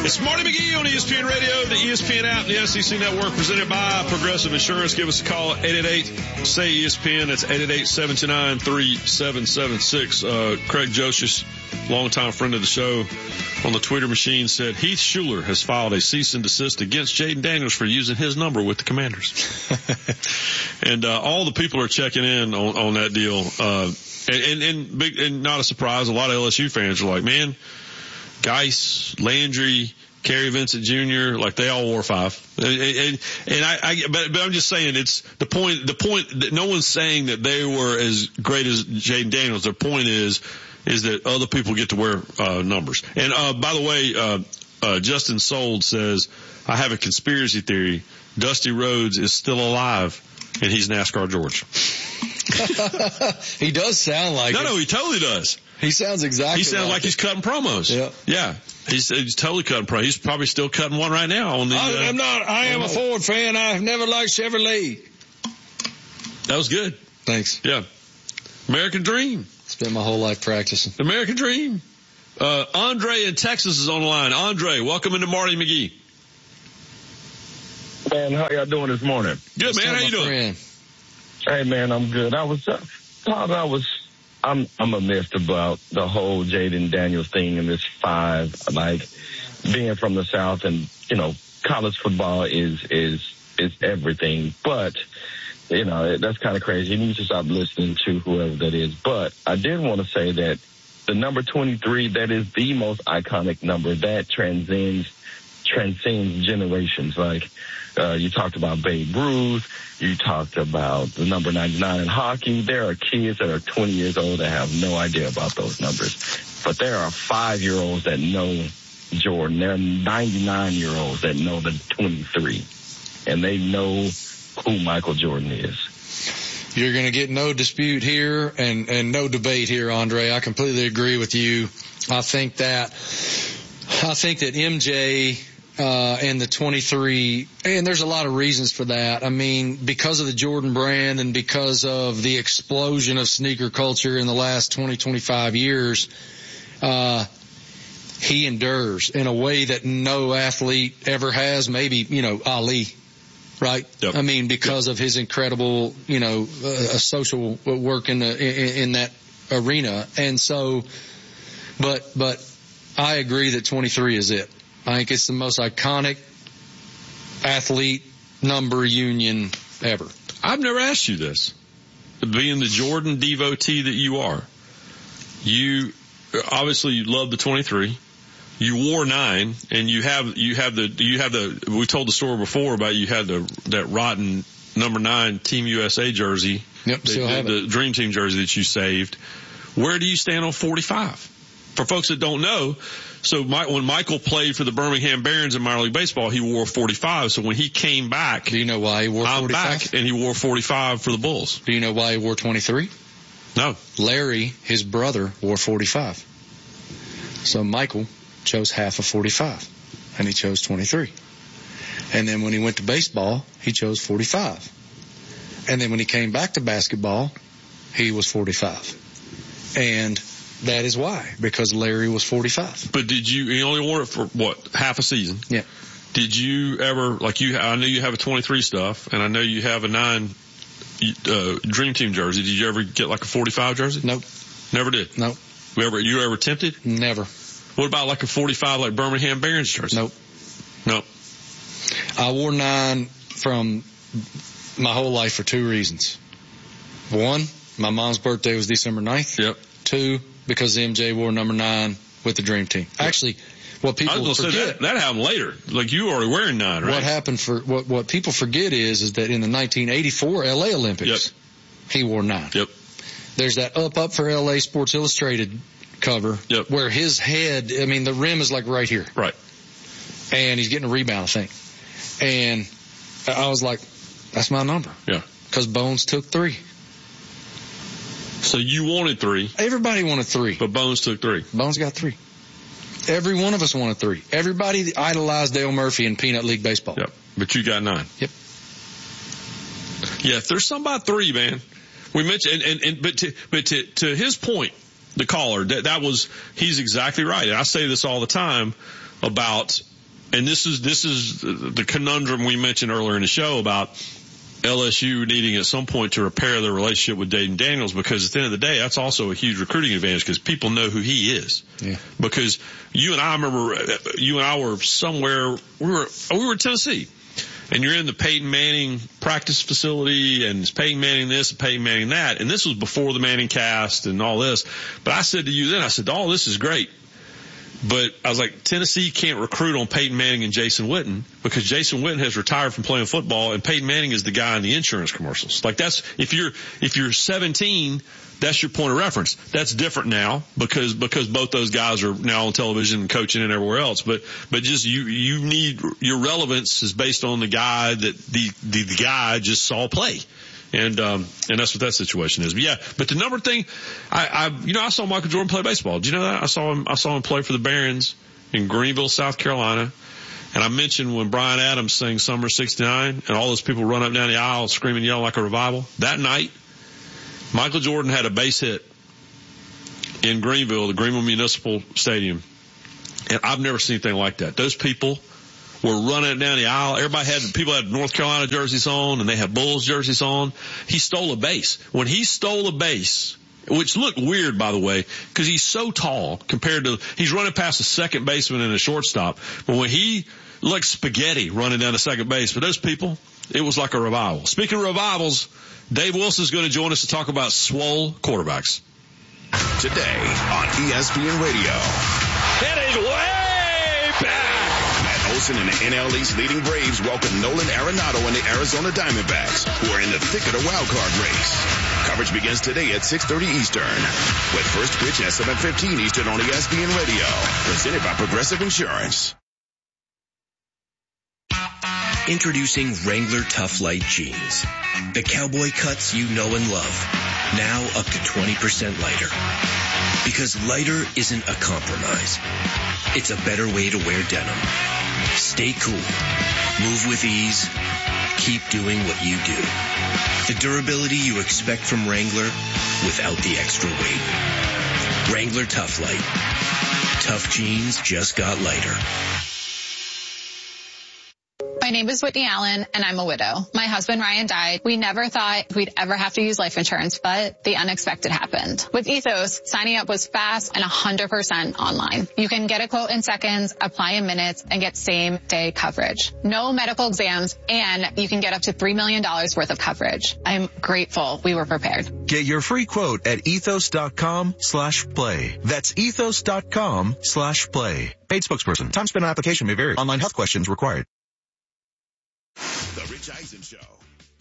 It's Marty McGee on ESPN Radio, the ESPN app, and the SEC Network, presented by Progressive Insurance. Give us a call at 888-SAY-ESPN. That's 888-729-3776. Craig Josius, longtime friend of the show, on the Twitter machine said Heath Schuler has filed a cease and desist against Jaden Daniels for using his number with the Commanders. And all the people are checking in on that deal. And not a surprise, a lot of LSU fans are like, man, Geis, Landry, Kerry Vincent Jr., like they all wore 5. But I'm just saying it's the point that no one's saying that they were as great as Jaden Daniels. Their point is that other people get to wear numbers. And by the way, Justin Sold says, I have a conspiracy theory. Dusty Rhodes is still alive and he's NASCAR George. He does sound like No, he totally does. He sounds exactly He sounds like he's cutting promos. Yeah. He's totally cutting promos. He's probably still cutting one right now on the. I'm not. I am a Ford fan. I've never liked Chevrolet. That was good. Thanks. Yeah. American Dream. Spent my whole life practicing. American Dream. Andre in Texas is on the line. Andre, welcome into Marty McGee. Man, how y'all doing this morning? Good, man. How you doing? Hey, man, I'm good. I'm amazed about the whole Jaden Daniels thing and this 5. Like, being from the South and, college football is everything. But, that's kind of crazy. You need to stop listening to whoever that is. But I did want to say that the number 23, that is the most iconic number that transcends generations. Like, you talked about Babe Ruth. You talked about the number 99 in hockey. There are kids that are 20 years old that have no idea about those numbers. But there are 5-year-olds that know Jordan. There are 99-year-olds that know the 23. And they know who Michael Jordan is. You're going to get no dispute here and no debate here, Andre. I completely agree with you. I think that MJ and the 23, and there's a lot of reasons for that. I mean, because of the Jordan brand and because of the explosion of sneaker culture in the last 20, 25 years, he endures in a way that no athlete ever has. Maybe, Ali, right? Yep. I mean, because of his incredible, social work in that arena. And so, but I agree that 23 is it. I think it's the most iconic athlete number union ever. I've never asked you this. Being the Jordan devotee that you are, you love the 23. You wore 9, and you have the. We told the story before about you had that rotten number 9 Team USA jersey. Yep, still have the Dream Team jersey that you saved. Where do you stand on 45? For folks that don't know. So when Michael played for the Birmingham Barons in minor league baseball, he wore 45. So when he came back, do you know why he wore 45? I'm back, and he wore 45 for the Bulls. Do you know why he wore 23? No. Larry, his brother, wore 45. So Michael chose half of 45, and he chose 23. And then when he went to baseball, he chose 45. And then when he came back to basketball, he was 45. And that is why, because Larry was 45. But he only wore it for half a season? Yeah. Did you ever, I know you have a 23 stuff, and I know you have a 9 Dream Team jersey. Did you ever get like a 45 jersey? Nope. Never did? Nope. You ever tempted? Never. What about like a 45 like Birmingham Barons jersey? Nope. Nope. I wore 9 from my whole life for 2 reasons. 1, my mom's birthday was December 9th. Yep. 2, because MJ wore number 9 with the Dream Team. Actually, what people forget. That happened later. Like you were already wearing 9, right? What happened what people forget is that in the 1984 LA Olympics, he wore 9. Yep. There's that up for LA Sports Illustrated cover where his head, the rim is like right here. Right. And he's getting a rebound, I think. And I was like, that's my number. Yeah. Because Bones took 3. So you wanted 3. Everybody wanted 3. But Bones took 3. Bones got 3. Every one of us wanted 3. Everybody idolized Dale Murphy in Peanut League Baseball. Yep. But you got 9. Yep. Yeah, if there's some about 3, man. We mentioned, but to his point, the caller, he's exactly right. And I say this all the time about and this is the conundrum we mentioned earlier in the show about LSU needing at some point to repair their relationship with Jayden Daniels, because at the end of the day, that's also a huge recruiting advantage because people know who he is. Yeah. Because you and I were somewhere, we were in Tennessee, and you're in the Peyton Manning practice facility, and it's Peyton Manning this and Peyton Manning that, and this was before the Manning cast and all this. But I said to you then, I said, oh, this is great. But I was like, Tennessee can't recruit on Peyton Manning and Jason Witten because Jason Witten has retired from playing football, and Peyton Manning is the guy in the insurance commercials. Like that's, if you're 17, that's your point of reference. That's different now because both those guys are now on television and coaching and everywhere else. But just you need, your relevance is based on the guy that the guy just saw play. And that's what that situation is. But yeah, but the number thing, I saw Michael Jordan play baseball. Do you know that? I saw him play for the Barons in Greenville, South Carolina. And I mentioned when Bryan Adams sang Summer 69 and all those people run up and down the aisle screaming, yelling like a revival. That night, Michael Jordan had a base hit in Greenville, the Greenville Municipal Stadium. And I've never seen anything like that. Those people were running down the aisle. People had North Carolina jerseys on and they had Bulls jerseys on. He stole a base. When he stole a base, which looked weird, by the way, because he's so tall compared to, he's running past a second baseman and a shortstop. But when he looked spaghetti running down the second base, for those people, it was like a revival. Speaking of revivals, Dave Wilson's going to join us to talk about swole quarterbacks. Today on ESPN Radio. It is way back. Olsen and the NL East leading Braves welcome Nolan Arenado and the Arizona Diamondbacks, who are in the thick of the wild card race. Coverage begins today at 6:30 Eastern, with first pitch at 7:15 Eastern on ESPN Radio. Presented by Progressive Insurance. Introducing Wrangler Tough Light Jeans. The cowboy cuts you know and love. Now up to 20% lighter. Because lighter isn't a compromise. It's a better way to wear denim. Stay cool. Move with ease. Keep doing what you do. The durability you expect from Wrangler without the extra weight. Wrangler Tough Light. Tough jeans just got lighter. My name is Whitney Allen, and I'm a widow. My husband, Ryan, died. We never thought we'd ever have to use life insurance, but the unexpected happened. With Ethos, signing up was fast and 100% online. You can get a quote in seconds, apply in minutes, and get same-day coverage. No medical exams, and you can get up to $3 million worth of coverage. I'm grateful we were prepared. Get your free quote at ethos.com/play. That's ethos.com/play. Paid spokesperson. Time spent on application may vary. Online health questions required. The Rich Eisen Show.